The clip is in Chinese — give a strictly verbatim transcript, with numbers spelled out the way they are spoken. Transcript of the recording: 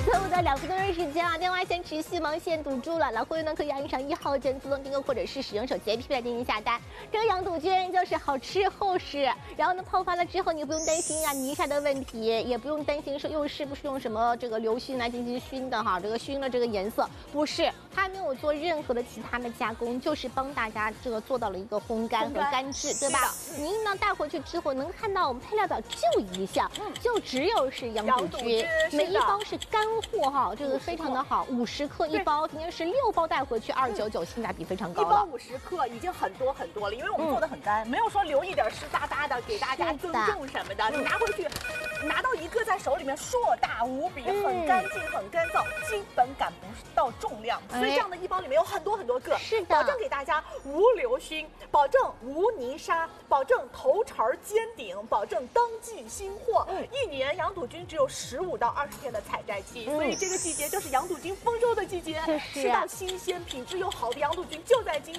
错误的两分多钟时间啊，电话线持续忙线堵住了，老会员呢可以按上一号键自动订购，或者是使用手机 A P P 来进行下单。这个羊肚菌就是好吃厚实，然后呢泡发了之后，你不用担心啊泥沙的问题，也不用担心说又是不是用什么这个流熏来进行熏的哈，这个熏了这个颜色不是，它没有做任何的其他的加工，就是帮大家这个做到了一个烘干和干制，对吧？您呢带回去之后能看到我们配料表就一项，就只有是羊肚菌，每一包是干货哈，这个非常的好，五十克一包，今天是六包带回去二九九，性价比非常高了。 一包五十克已经很多很多了，因为我们做的很干，没有说留一点湿哒哒的给大家增重什么的。你拿回去，拿到一个在手里面硕大无比，很干净很干燥，基本赶不到重量，所以这样的一包里面有很多很多个， 是的， 保证给大家无流熏，保证无泥沙，保证头茬尖顶，保证当季新货。一年羊肚菌只有十五到二十天的采摘期，所以这个季节就是羊肚菌丰收的季节，吃到新鲜、品质又好的羊肚菌就在今